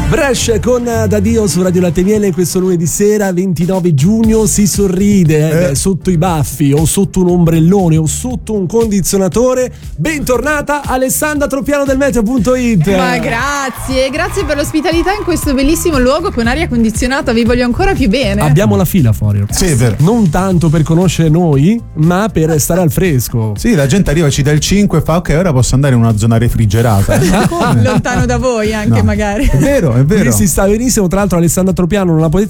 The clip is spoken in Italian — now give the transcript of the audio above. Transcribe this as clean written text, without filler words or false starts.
Brescia con Dadio su Radio Latte Miele questo lunedì sera 29 giugno si sorride sotto i baffi o sotto un ombrellone o sotto un condizionatore. Bentornata Alessandra Tropiano del Meteo.it. Ma grazie per l'ospitalità in questo bellissimo luogo con aria condizionata, vi voglio ancora più bene. Abbiamo la fila fuori. Sì, è vero. Non tanto per conoscere noi, ma per stare al fresco. Sì, la gente arriva, ci dà il 5 e fa ok, ora posso andare in una zona refrigerata. Lontano da voi anche, No. magari. È vero. Qui si sta benissimo, tra l'altro Alessandra Tropiano non la potete